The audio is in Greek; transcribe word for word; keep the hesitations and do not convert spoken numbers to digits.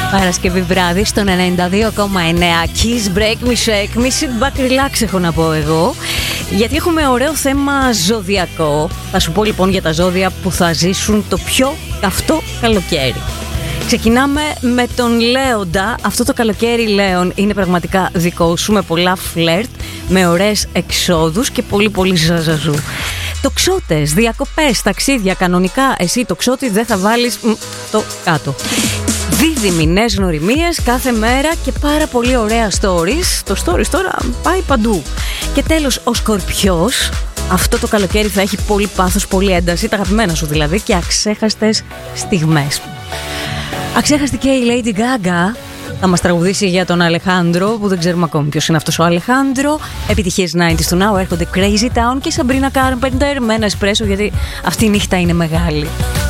Παρασκευή βράδυ στον ενενήντα δύο κόμμα εννέα. Kiss, break me, shake me, sit back, relax έχω να πω εγώ. Γιατί έχουμε ωραίο θέμα ζωδιακό. Θα σου πω λοιπόν για τα ζώδια που θα ζήσουν το πιο καυτό καλοκαίρι. Ξεκινάμε με τον Λέοντα. Αυτό το καλοκαίρι, Λέων, είναι πραγματικά δικό σου, με πολλά φλερτ, με ωραίες εξόδους και πολύ πολύ ζαζαζού. Τοξότες, διακοπές, ταξίδια, κανονικά εσύ τοξότη δεν θα βάλεις μ, το κάτω. Δίδυμοι, νέες γνωριμίες κάθε μέρα και πάρα πολύ ωραία stories. Το stories τώρα πάει παντού. Και τέλος, ο Σκορπιός. Αυτό το καλοκαίρι θα έχει πολύ πάθος, πολύ ένταση, τα αγαπημένα σου δηλαδή, και αξέχαστες στιγμές. Αξέχαστη και η Lady Gaga. Θα μας τραγουδήσει για τον Αλεχάνδρο, που δεν ξέρουμε ακόμη ποιος είναι αυτός ο Αλεχάνδρο. Επιτυχίες ενενήντα του Now, έρχονται Crazy Town και Sabrina Carpenter με ένα εσπρέσο, γιατί αυτή η νύχτα είναι μεγάλη.